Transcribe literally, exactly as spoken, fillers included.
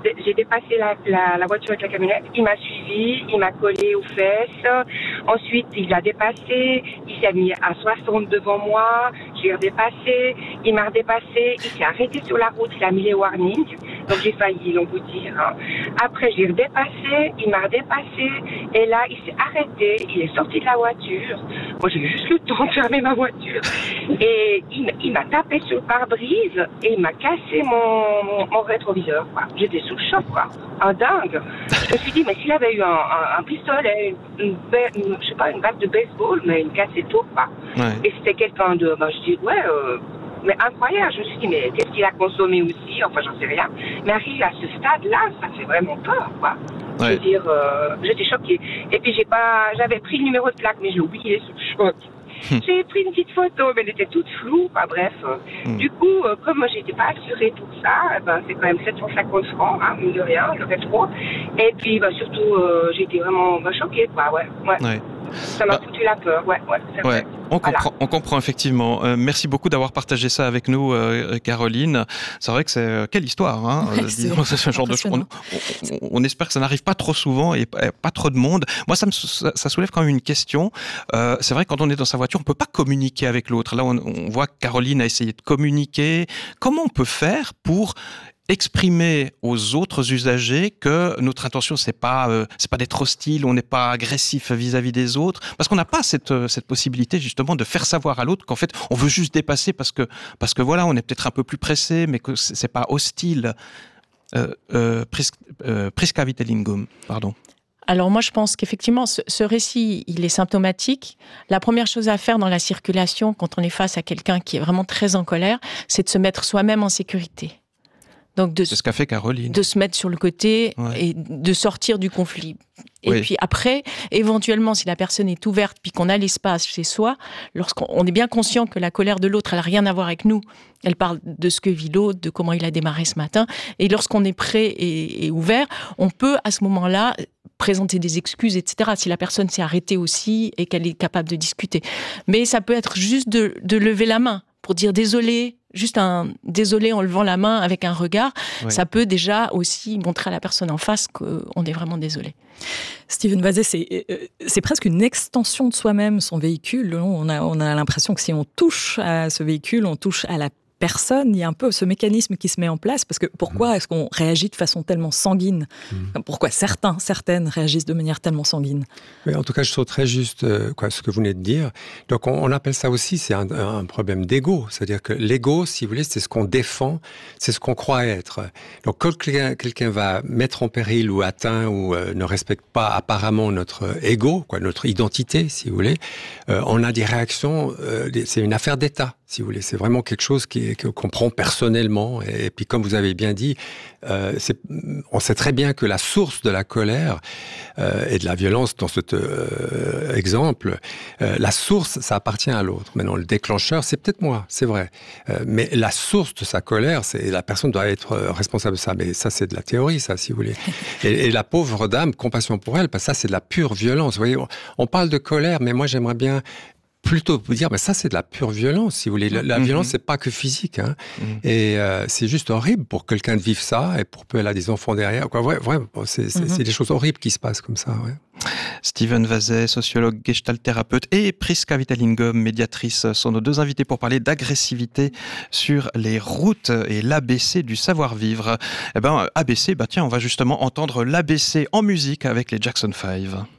j'ai dépassé la, la, la voiture avec la camionnette. Il m'a suivi, il m'a collé aux fesses. Ensuite, il a dépassé. Il s'est mis à soixante devant moi. J'ai redépassé. Il m'a redépassé. Il s'est arrêté sur la route. Il a mis les warnings. Donc, j'ai failli l'emboutir. Hein. Après, j'ai redépassé. Il m'a redépassé. Et là, il s'est arrêté. Il est sorti de la voiture. Moi, j'ai eu juste le temps de fermer ma voiture. Et il, il m'a tapé sur le pare-brise et il m'a cassé mon, mon, mon rétroviseur, quoi. J'étais sous le choc, quoi. Un dingue. Je me suis dit, mais s'il avait eu un, un, un pistolet, une, une, une, je sais pas, une batte de baseball, mais il me cassait tout, quoi. Ouais. Et c'était quelqu'un de, ben, je dis, ouais, euh, mais incroyable. Je me suis dit, mais qu'est-ce qu'il a consommé aussi? Enfin, j'en sais rien. Mais arrivé à ce stade-là, ça fait vraiment peur, quoi. Ouais. Je veux dire, euh, j'étais choquée. Et puis, j'ai pas, j'avais pris le numéro de plaque, mais j'ai oublié sous le choc. J'ai pris une petite photo, mais elle était toute floue. Enfin bref. Mm. Du coup, euh, comme moi, j'étais pas assurée pour ça, eh ben, c'est quand même sept cent cinquante francs, hein, mine de rien, le rétro. Et puis, bah, surtout, euh, j'ai été vraiment bah, choquée, quoi. Ouais, ouais. ouais. Ça m'a bah, foutu la peur, ouais, ouais. C'est ouais. vrai. On, voilà. comprend, on comprend effectivement. Euh, merci beaucoup d'avoir partagé ça avec nous, euh, Caroline. C'est vrai que c'est euh, quelle histoire, hein. Ouais, euh, disons, c'est ce genre de choses. On, on, on espère que ça n'arrive pas trop souvent et pas, pas trop de monde. Moi, ça me ça, ça soulève quand même une question. Euh, c'est vrai que quand on est dans sa voiture, on peut pas communiquer avec l'autre. Là, on, on voit que Caroline a essayé de communiquer. Comment on peut faire pour exprimer aux autres usagers que notre intention c'est pas euh, c'est pas d'être hostile, on n'est pas agressif vis-à-vis des autres, parce qu'on n'a pas cette euh, cette possibilité justement de faire savoir à l'autre qu'en fait on veut juste dépasser parce que parce que voilà, on est peut-être un peu plus pressé, mais que c'est, c'est pas hostile. Euh, euh, pris, euh, Prisca Vitellingum, pardon. Alors moi, je pense qu'effectivement, ce, ce récit, il est symptomatique. La première chose à faire dans la circulation, quand on est face à quelqu'un qui est vraiment très en colère, c'est de se mettre soi-même en sécurité. Donc de, c'est ce qu'a fait Caroline. De se mettre sur le côté ouais. et de sortir du conflit. Et oui. puis après, éventuellement, si la personne est ouverte puis qu'on a l'espace chez soi, lorsqu'on est bien conscient que la colère de l'autre, elle n'a rien à voir avec nous. Elle parle de ce que vit l'autre, de comment il a démarré ce matin. Et lorsqu'on est prêt et, et ouvert, on peut à ce moment-là présenter des excuses, et cetera. Si la personne s'est arrêtée aussi et qu'elle est capable de discuter. Mais ça peut être juste de, de lever la main pour dire désolé. Juste un désolé en levant la main avec un regard, oui. Ça peut déjà aussi montrer à la personne en face qu'on est vraiment désolé. Steven Vazet, c'est, c'est presque une extension de soi-même, son véhicule. On a, on a l'impression que si on touche à ce véhicule, on touche à la personne. Il y a un peu ce mécanisme qui se met en place, parce que pourquoi mmh. est-ce qu'on réagit de façon tellement sanguine ? mmh. Pourquoi certains, certaines réagissent de manière tellement sanguine ? Oui, en tout cas, je trouve très juste euh, quoi, ce que vous venez de dire. Donc, on, on appelle ça aussi, c'est un, un problème d'ego. C'est-à-dire que l'ego, si vous voulez, c'est ce qu'on défend, c'est ce qu'on croit être. Donc, quand quelqu'un, quelqu'un va mettre en péril ou atteint ou euh, ne respecte pas apparemment notre ego, quoi, notre identité, si vous voulez, euh, on a des réactions, euh, c'est une affaire d'État. Si vous voulez, c'est vraiment quelque chose qui, qu'on prend personnellement. Et, et puis, comme vous avez bien dit, euh, c'est, on sait très bien que la source de la colère euh, et de la violence dans cet euh, exemple, euh, la source, ça appartient à l'autre. Maintenant, le déclencheur, c'est peut-être moi, c'est vrai. Euh, mais la source de sa colère, c'est la personne doit être responsable de ça. Mais ça, c'est de la théorie, ça, si vous voulez. Et, et la pauvre dame, compassion pour elle, parce que ça, c'est de la pure violence. Vous voyez, on, on parle de colère, mais moi, j'aimerais bien plutôt vous dire, mais ça c'est de la pure violence, si vous voulez. La, la mm-hmm. violence, c'est pas que physique, hein. Mm-hmm. Et euh, c'est juste horrible pour quelqu'un de vivre ça, et pour peu elle a des enfants derrière. Quoi, ouais, ouais, c'est, c'est, mm-hmm. c'est des choses horribles qui se passent comme ça. Ouais. Steven Vazet, sociologue, gestalt thérapeute, et Prisca Vitellingum, médiatrice, sont nos deux invités pour parler d'agressivité sur les routes et l'A B C du savoir-vivre. Eh ben, A B C, bah tiens, on va justement entendre l'A B C en musique avec les Jackson five.